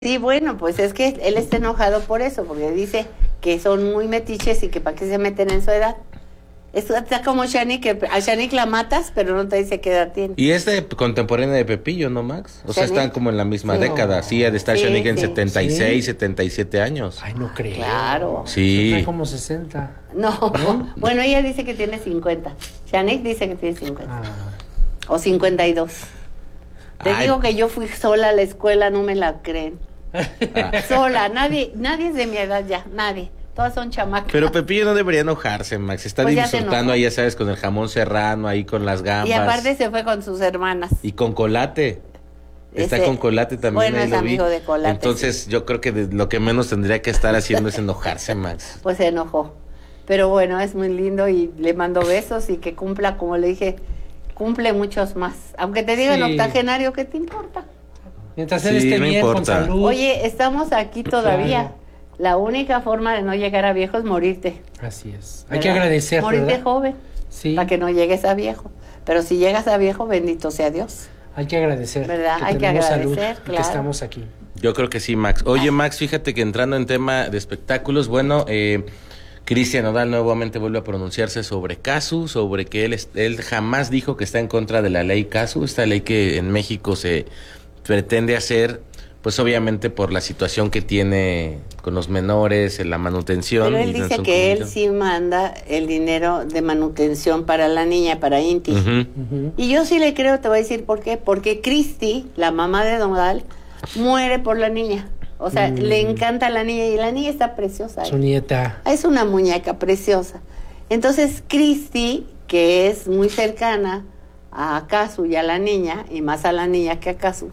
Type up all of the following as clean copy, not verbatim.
Sí, bueno, pues es que él está enojado por eso, porque dice que son muy metiches y que para qué se meten en su edad. Está como Shanique, que a Shanique la matas, pero no te dice qué edad tiene. Y es de contemporánea de Pepillo, ¿no, Max? O sea, Shanique. están como en la misma Sí. década. Sí, ha de estar Sí, Shanique en sí. 76, ¿Sí? 77 años. Ay, no creo. Claro. Sí. Trae como 60. No, bueno, ella dice que tiene 50. Shanique dice que tiene 50. Ah. O 52. Te Ay. digo que yo fui sola a la escuela, no me la creen. Ah. Sola, nadie es de mi edad ya, nadie. Todas son chamacas. Pero Pepillo no debería enojarse, Max. Está Pues ya se disfrutando enojó. ahí, ya sabes, con el jamón serrano, ahí con las gambas. Y aparte se fue con sus hermanas. Y con Colate. Está Ese- con Colate también. bueno, ahí es lo vi. amigo de Colate, Entonces, yo creo que lo que menos tendría que estar haciendo es enojarse, Max. Pues se enojó. Pero bueno, es muy lindo y le mando besos y que cumpla, como le dije, cumple muchos más. Aunque te digan Sí. octogenario, ¿qué te importa? Mientras él Sí, esté no bien, con importa. salud. Oye, estamos aquí todavía. Claro. La única forma de no llegar a viejo es morirte. Así es. Hay ¿verdad? que agradecer, Morirte ¿verdad? joven, Sí. para que no llegues a viejo. Pero si llegas a viejo, bendito sea Dios. Hay que agradecer. ¿Verdad? Hay que tenemos agradecer, salud y que claro. estamos aquí. Yo creo que sí, Max. Oye, Max, fíjate que entrando en tema de espectáculos, bueno, Cristian Nodal nuevamente vuelve a pronunciarse sobre Casu, sobre que él jamás dijo que está en contra de la ley Casu, esta ley que en México se pretende hacer, pues obviamente por la situación que tiene con los menores, en la manutención. Pero él y dice su que él comunicación. sí manda el dinero de manutención para la niña, para Inti. Ujú. Ujú. Y yo sí le creo, te voy a decir por qué. Porque Cristi, la mamá de Nodal, muere por la niña. O sea, le encanta a la niña y la niña está preciosa. Su nieta. Es una muñeca preciosa. Entonces, Cristi, que es muy cercana a Casu y a la niña, y más a la niña que a Casu,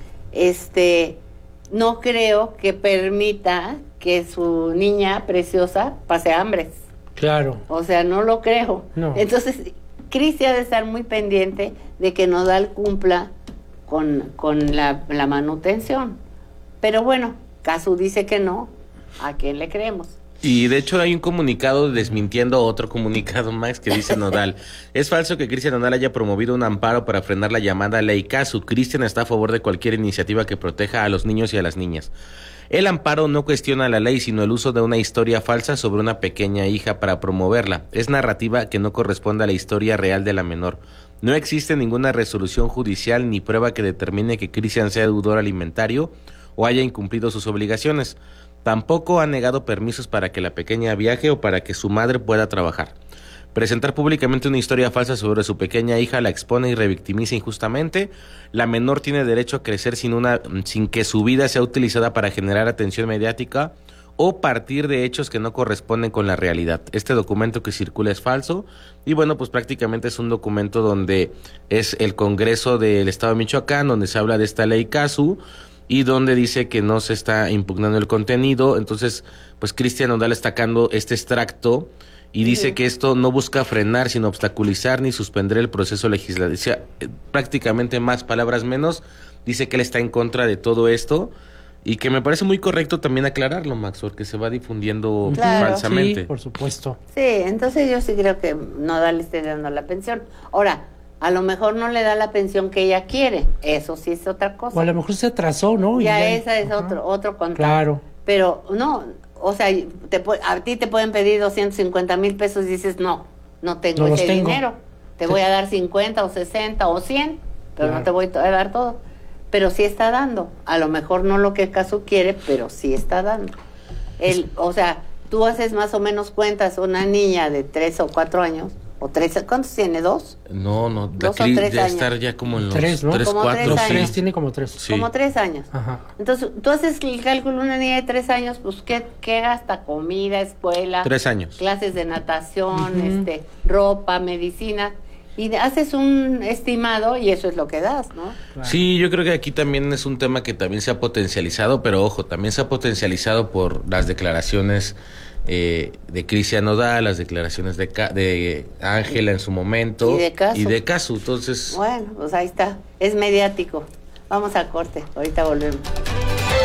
no creo que permita que su niña preciosa pase hambres. Claro. O sea, no lo creo. No. Entonces, Cristi ha de estar muy pendiente de que Nodal cumpla con la manutención. Pero bueno, Casu dice que no. ¿A quién le creemos? Y de hecho hay un comunicado desmintiendo otro comunicado, Max, que dice Nodal: es falso que Cristian Nodal haya promovido un amparo para frenar la llamada ley Casu. Cristian está a favor de cualquier iniciativa que proteja a los niños y a las niñas. El amparo no cuestiona la ley, sino el uso de una historia falsa sobre una pequeña hija para promoverla. Es narrativa que no corresponde a la historia real de la menor. No existe ninguna resolución judicial ni prueba que determine que Cristian sea deudor alimentario o haya incumplido sus obligaciones. Tampoco ha negado permisos para que la pequeña viaje o para que su madre pueda trabajar. Presentar públicamente una historia falsa sobre su pequeña hija la expone y revictimiza injustamente. La menor tiene derecho a crecer sin que su vida sea utilizada para generar atención mediática o partir de hechos que no corresponden con la realidad. Este documento que circula es falso y bueno, pues prácticamente es un documento donde es el Congreso del Estado de Michoacán, donde se habla de esta ley Casu y donde dice que no se está impugnando el contenido. Entonces, pues Cristian Nodal está sacando este extracto y dice que esto no busca frenar, sino obstaculizar ni suspender el proceso legislativo. O sea, prácticamente más palabras menos, dice que él está en contra de todo esto y que me parece muy correcto también aclararlo, Max, porque se va difundiendo Claro. falsamente. Sí, por supuesto. Sí, entonces yo sí creo que Nodal le esté dando la pensión. Ahora, a lo mejor no le da la pensión que ella quiere. Eso sí es otra cosa. O a lo mejor se atrasó, ¿no? ya esa es Ajá. otro contacto. Claro. Pero no, o sea, a ti te pueden pedir 250,000 pesos y dices, no tengo No los ese tengo. dinero. Te Sí. voy a dar 50 o 60 o 100, pero Claro. no te voy a dar todo. Pero sí está dando. A lo mejor no lo que Casu quiere, pero sí está dando. O sea, tú haces más o menos cuentas, una niña de 3 o 4 años, o 3, ¿cuántos tiene? ¿2? No, de 2 o aquí 3 ya años. estar ya como en los Tres, ¿no? 3, Como 4. tres Los años. tres tiene como tres. Sí. Como 3 años. Ajá. Entonces, tú haces el cálculo, una niña de 3 años, pues, ¿qué gasta? Comida, escuela, 3 años. clases de natación, Ujú. ropa, medicina, y haces un estimado y eso es lo que das, ¿no? Claro. Sí, yo creo que aquí también es un tema que también se ha potencializado, pero ojo, también se ha potencializado por las declaraciones de Cristian Nodal, las declaraciones de Ángela en su momento Y de Casu. Entonces, Bueno, pues ahí está, es mediático. Vamos a corte, ahorita volvemos.